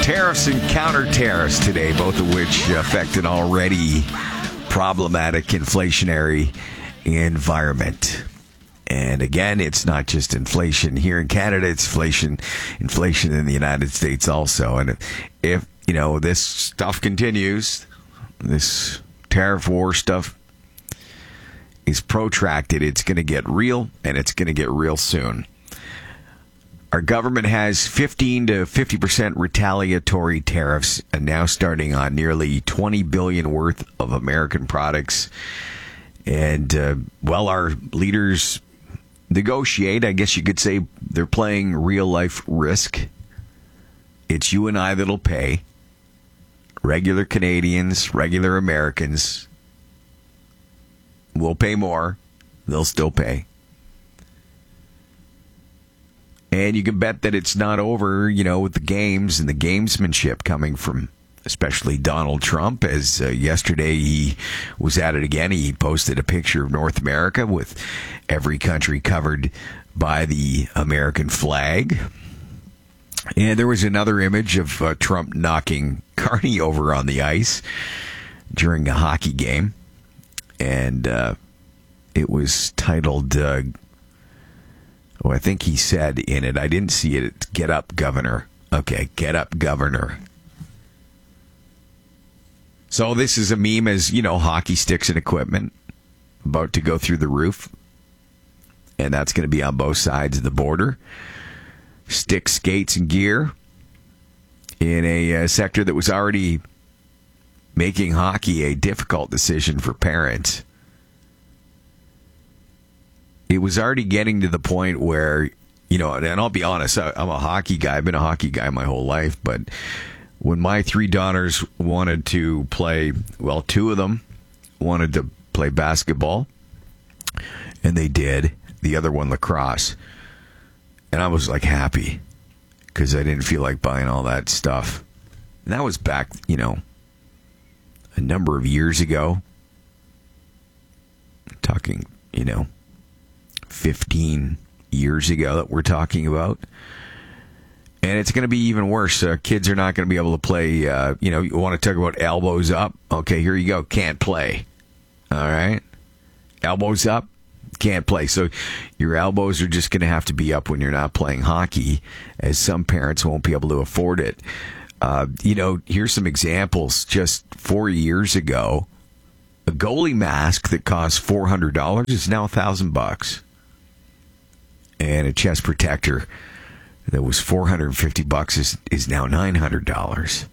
Tariffs and counter-tariffs today, both of which affect an already problematic inflationary environment. And again, it's not just inflation here in Canada, it's inflation in the United States also. And if this stuff continues, this tariff war stuff is protracted, it's going to get real, and it's going to get real soon. Our government has 15 to 50% retaliatory tariffs now starting on nearly $20 billion worth of American products. And, our leaders negotiate. I guess you could say they're playing real-life risk. It's you and I that'll pay. Regular Canadians, regular Americans will pay more. They'll still pay. And you can bet that it's not over, with the games and the gamesmanship coming from especially Donald Trump, as yesterday he was at it again. He posted a picture of North America with every country covered by the American flag. And there was another image of Trump knocking Carney over on the ice during a hockey game. And it was titled... I think he said in it, I didn't see it, "Get up, Governor." Okay, "Get up, Governor." So this is a meme as, hockey sticks and equipment about to go through the roof. And that's going to be on both sides of the border. Sticks, skates, and gear in a sector that was already making hockey a difficult decision for parents. It was already getting to the point where, and I'll be honest, I'm a hockey guy. I've been a hockey guy my whole life. But when my three daughters wanted to play, two of them wanted to play basketball, and they did. The other one, lacrosse. And I was happy because I didn't feel like buying all that stuff. And that was back, a number of years ago. I'm talking, 15 years ago that we're talking about. And it's going to be even worse. Kids are not going to be able to play. You want to talk about elbows up? Okay, here you go. Can't play. All right. Elbows up. Can't play. So your elbows are just going to have to be up when you're not playing hockey, as some parents won't be able to afford it. Here's some examples. Just 4 years ago, a goalie mask that cost $400 is now $1,000. And a chest protector that was $450 is now $900.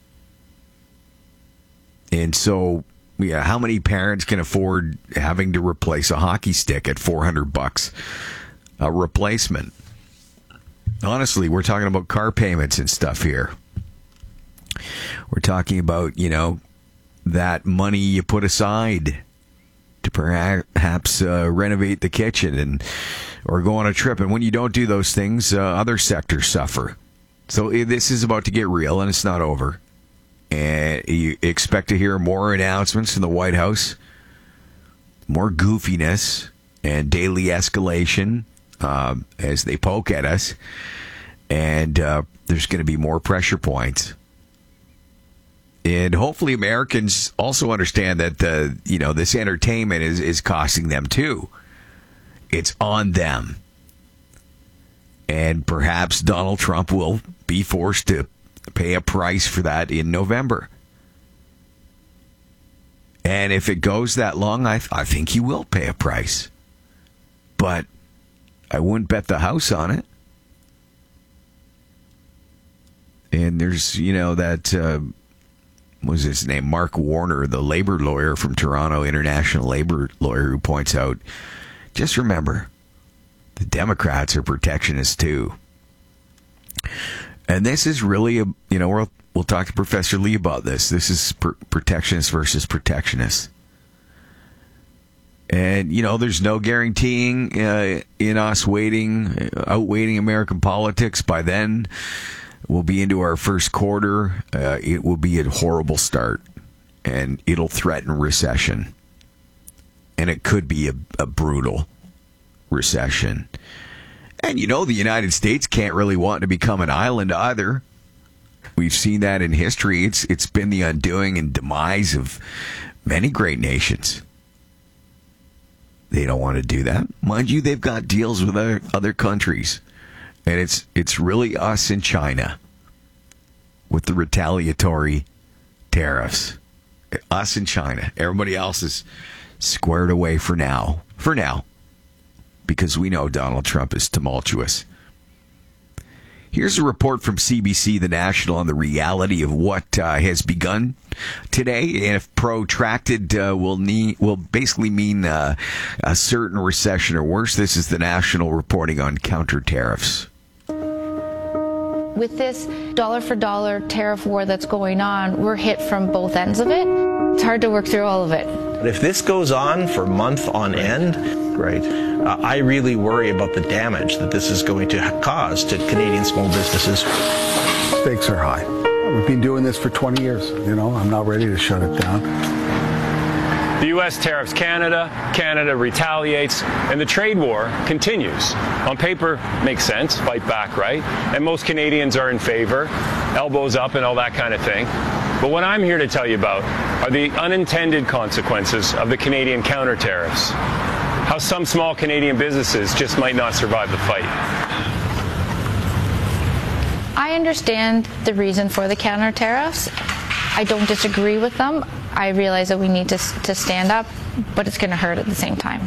And so, how many parents can afford having to replace a hockey stick at $400 a replacement? Honestly, we're talking about car payments and stuff here. We're talking about, that money you put aside to perhaps renovate the kitchen or go on a trip. And when you don't do those things, other sectors suffer. So this is about to get real, and it's not over. And you expect to hear more announcements from the White House, more goofiness and daily escalation as they poke at us. And there's going to be more pressure points. And hopefully Americans also understand that this entertainment is costing them too. It's on them. And perhaps Donald Trump will be forced to pay a price for that in November. And if it goes that long, I think he will pay a price. But I wouldn't bet the house on it. And there's, that... what was his name? Mark Warner, the labor lawyer from Toronto, international labor lawyer, who points out, just remember, the Democrats are protectionists too. And this is really, we'll talk to Professor Lee about this. This is protectionists versus protectionists. And, there's no guaranteeing in us outweighting American politics. By then, we'll be into our first quarter. It will be a horrible start, and it'll threaten recession. And it could be a brutal recession. And the United States can't really want to become an island either. We've seen that in history. It's been the undoing and demise of many great nations. They don't want to do that. Mind you, they've got deals with other countries. And it's really us and China with the retaliatory tariffs. Us and China. Everybody else is squared away for now. For now. Because we know Donald Trump is tumultuous. Here's a report from CBC, The National, on the reality of what has begun today. And if protracted will basically mean a certain recession or worse. This is The National reporting on counter tariffs. With this dollar-for-dollar tariff war that's going on, we're hit from both ends of it. It's hard to work through all of it. But if this goes on for month on end, I really worry about the damage that this is going to cause to Canadian small businesses. Stakes are high. We've been doing this for 20 years. I'm not ready to shut it down. The U.S. tariffs Canada, Canada retaliates, and the trade war continues. On paper, makes sense, fight back, right? And most Canadians are in favor, elbows up and all that kind of thing. But what I'm here to tell you about are the unintended consequences of the Canadian counter tariffs. How some small Canadian businesses just might not survive the fight. I understand the reason for the counter tariffs. I don't disagree with them. I realize that we need to stand up, but it's going to hurt at the same time.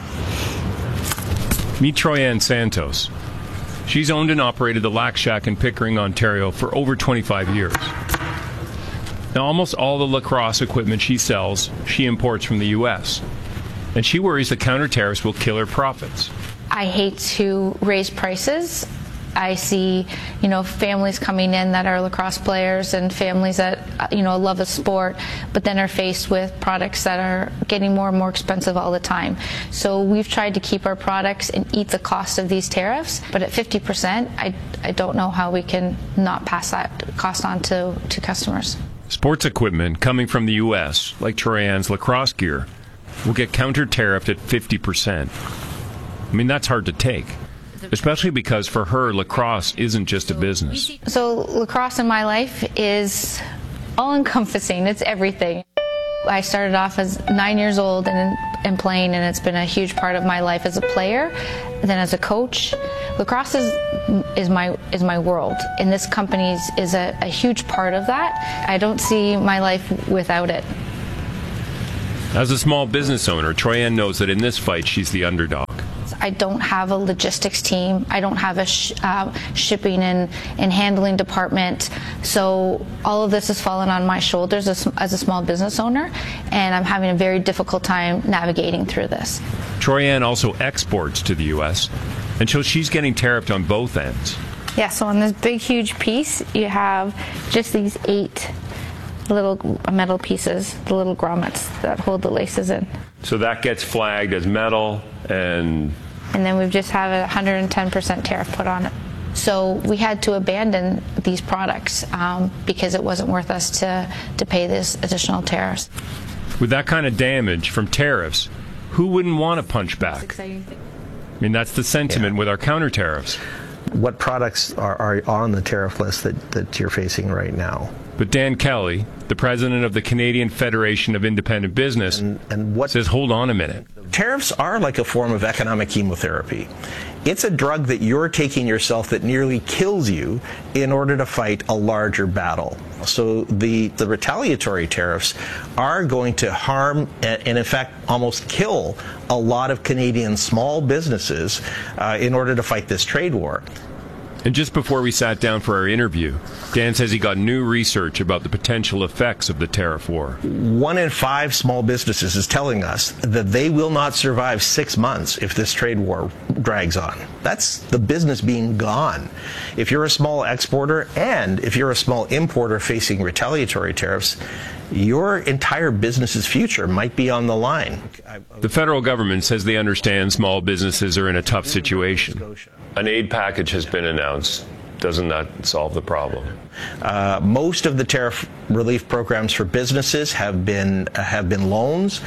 Meet Troy-Ann Santos. She's owned and operated the Lac Shack in Pickering, Ontario for over 25 years. Now, almost all the lacrosse equipment she sells, she imports from the U.S., and she worries the counter tariffs will kill her profits. I hate to raise prices. I see, families coming in that are lacrosse players and families that, love the sport, but then are faced with products that are getting more and more expensive all the time. So we've tried to keep our products and eat the cost of these tariffs, but at 50%, I don't know how we can not pass that cost on to customers. Sports equipment coming from the U.S., like Troy-Ann's lacrosse gear, will get counter-tariffed at 50%. I mean, that's hard to take. Especially because for her, lacrosse isn't just a business. So lacrosse in my life is all-encompassing. It's everything. I started off as 9 years old and playing, and it's been a huge part of my life as a player. And then as a coach, lacrosse is my world, and this company is a huge part of that. I don't see my life without it. As a small business owner, Troy-Ann knows that in this fight, she's the underdog. I don't have a logistics team. I don't have a shipping and handling department. So all of this has fallen on my shoulders as a small business owner, and I'm having a very difficult time navigating through this. Troy-Ann also exports to the U.S., and so she's getting tariffed on both ends. Yeah, so on this big, huge piece, you have just these 8 little metal pieces, the little grommets that hold the laces in. So that gets flagged as metal, and then we've just had a 110% tariff put on it. So we had to abandon these products because it wasn't worth us to pay this additional tariffs. With that kind of damage from tariffs, who wouldn't want to punch back? I mean, that's the sentiment with our counter tariffs. What products are on the tariff list that you're facing right now? But Dan Kelly, the president of the Canadian Federation of Independent Business, says, hold on a minute. Tariffs are like a form of economic chemotherapy. It's a drug that you're taking yourself that nearly kills you in order to fight a larger battle. So the retaliatory tariffs are going to harm and in fact almost kill a lot of Canadian small businesses in order to fight this trade war. And just before we sat down for our interview, Dan says he got new research about the potential effects of the tariff war. 1 in 5 small businesses is telling us that they will not survive 6 months if this trade war drags on. That's the business being gone. If you're a small exporter and if you're a small importer facing retaliatory tariffs, your entire business's future might be on the line. The federal government says they understand small businesses are in a tough situation. An aid package has been announced. Doesn't that solve the problem? Most of the tariff relief programs for businesses have been loans.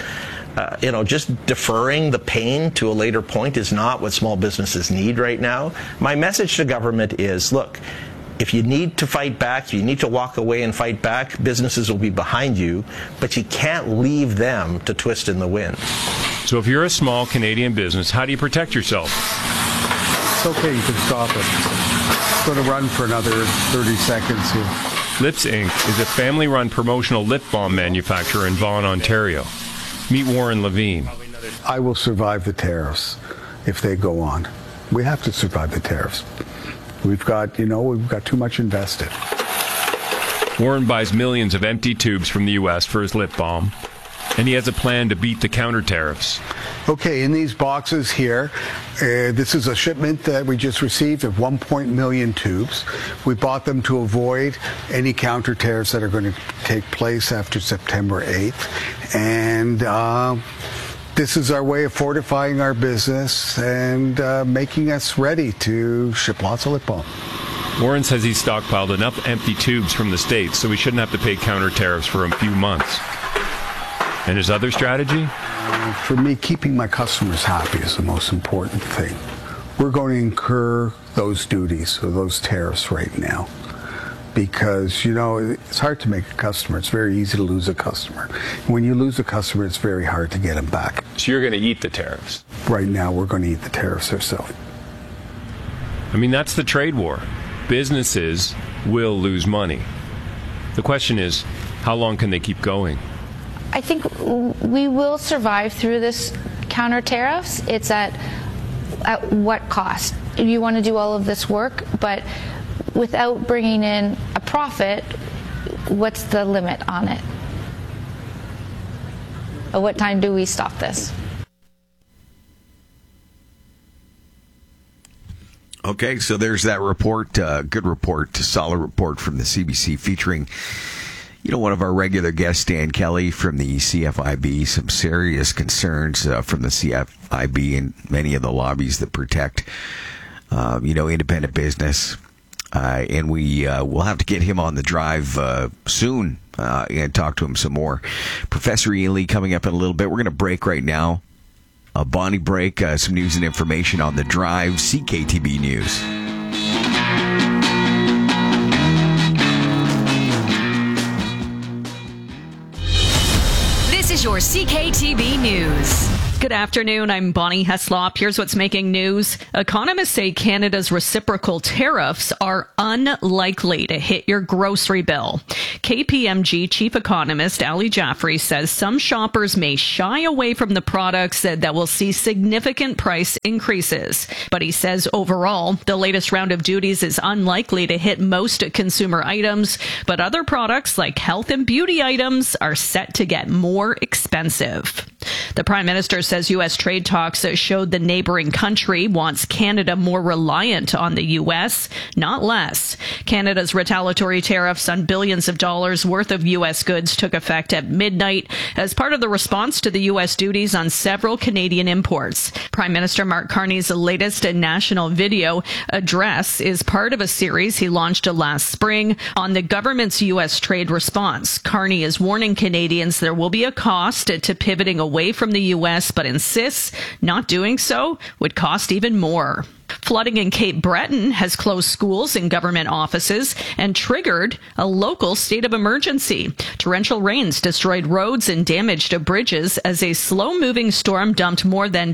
Just deferring the pain to a later point is not what small businesses need right now. My message to government is, look, If you need to fight back, if you need to walk away and fight back, businesses will be behind you, but you can't leave them to twist in the wind. So if you're a small Canadian business, how do you protect yourself? It's okay, you can stop it. It's going to run for another 30 seconds here. Lips Inc. is a family-run promotional lip balm manufacturer in Vaughan, Ontario. Meet Warren Levine. I will survive the tariffs if they go on. We have to survive the tariffs. We've got too much invested. Warren buys millions of empty tubes from the U.S. for his lip balm, and he has a plan to beat the counter tariffs. Okay, in these boxes here, this is a shipment that we just received of 1 million tubes. We bought them to avoid any counter tariffs that are going to take place after September 8th. And this is our way of fortifying our business and making us ready to ship lots of lip balm. Warren says he's stockpiled enough empty tubes from the States so we shouldn't have to pay counter tariffs for a few months. And his other strategy? For me, keeping my customers happy is the most important thing. We're going to incur those duties or those tariffs right now because, it's hard to make a customer. It's very easy to lose a customer. When you lose a customer, it's very hard to get them back. So you're going to eat the tariffs? Right now, we're going to eat the tariffs ourselves. I mean, that's the trade war. Businesses will lose money. The question is, how long can they keep going? I think we will survive through this counter tariffs. It's at what cost? You want to do all of this work, but without bringing in a profit, what's the limit on it? At what time do we stop this? Okay, so there's that report, good report, solid report from the CBC featuring, one of our regular guests, Dan Kelly from the CFIB, some serious concerns from the CFIB and many of the lobbies that protect, independent business. And we will have to get him on the drive soon and talk to him some more. Professor Ian Lee coming up in a little bit. We're going to break right now. A Bonnie break, some news and information on the drive, CKTB News. This is your CKTB News. Good afternoon. I'm Bonnie Heslop. Here's what's making news. Economists say Canada's reciprocal tariffs are unlikely to hit your grocery bill. KPMG chief economist Ali Jaffrey says some shoppers may shy away from the products that will see significant price increases. But he says overall, the latest round of duties is unlikely to hit most consumer items, but other products like health and beauty items are set to get more expensive. The Prime Minister says U.S. trade talks showed the neighboring country wants Canada more reliant on the U.S., not less. Canada's retaliatory tariffs on billions of dollars worth of U.S. goods took effect at midnight as part of the response to the U.S. duties on several Canadian imports. Prime Minister Mark Carney's latest national video address is part of a series he launched last spring on the government's U.S. trade response. Carney is warning Canadians there will be a cost to pivoting away from the U.S., but insists not doing so would cost even more. Flooding in Cape Breton has closed schools and government offices and triggered a local state of emergency. Torrential rains destroyed roads and damaged bridges as a slow-moving storm dumped more than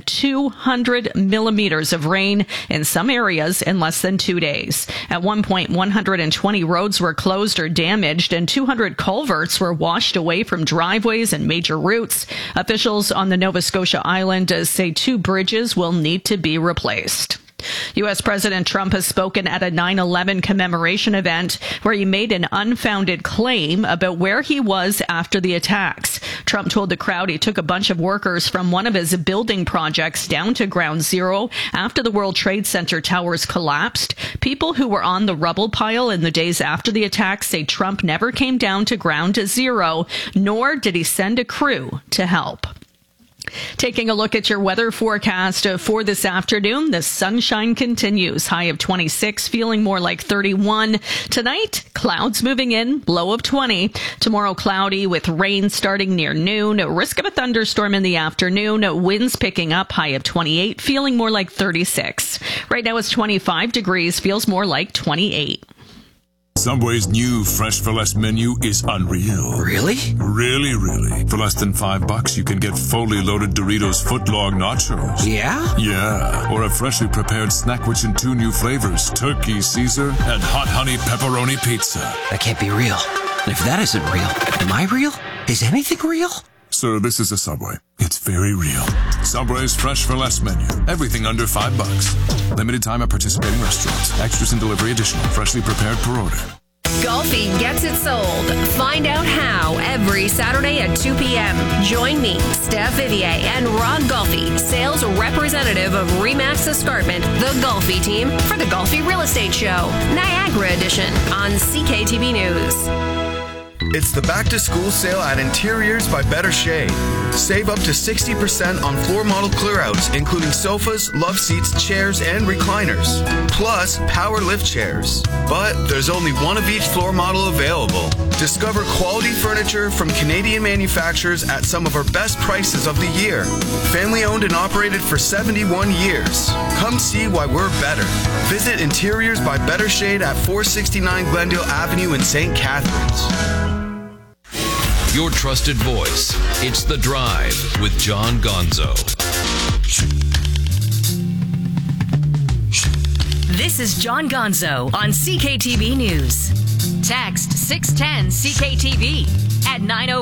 200 millimeters of rain in some areas in less than 2 days. At one point, 120 roads were closed or damaged, and 200 culverts were washed away from driveways and major routes. Officials on the Nova Scotia island say 2 bridges will need to be replaced. U.S. President Trump has spoken at a 9/11 commemoration event where he made an unfounded claim about where he was after the attacks. Trump told the crowd he took a bunch of workers from one of his building projects down to Ground Zero after the World Trade Center towers collapsed. People who were on the rubble pile in the days after the attacks say Trump never came down to Ground Zero, nor did he send a crew to help. Taking a look at your weather forecast for this afternoon, the sunshine continues. High of 26, feeling more like 31. Tonight, clouds moving in, low of 20. Tomorrow, cloudy with rain starting near noon. Risk of a thunderstorm in the afternoon. Winds picking up, high of 28, feeling more like 36. Right now it's 25 degrees, feels more like 28. Subway's new Fresh for Less menu is unreal. Really? Really. For less than $5, you can get fully loaded Doritos footlong nachos. Yeah? Yeah. Or a freshly prepared snack which in 2 new flavors, Turkey Caesar and Hot Honey Pepperoni Pizza. That can't be real. And if that isn't real, am I real? Is anything real? Sir, this is a Subway. It's very real. Subway's Fresh for Less menu. Everything under $5. Limited time at participating restaurants. Extras and delivery additional. Freshly prepared per order. Golfi gets it sold. Find out how every Saturday at 2 p.m. Join me, Steph Vivier, and Ron Golfi, sales representative of Remax Escarpment, the Golfi team, for the Golfi Real Estate Show, Niagara Edition, on CKTB News. It's the back-to-school sale at Interiors by Better Shade. Save up to 60% on floor model clearouts, including sofas, love seats, chairs, and recliners. Plus, power lift chairs. But there's only one of each floor model available. Discover quality furniture from Canadian manufacturers at some of our best prices of the year. Family owned and operated for 71 years. Come see why we're better. Visit Interiors by Better Shade at 469 Glendale Avenue in St. Catharines. Your trusted voice. It's The Drive with John Gonzo. This is John Gonzo on CKTB News. Text 610 CKTB at 905.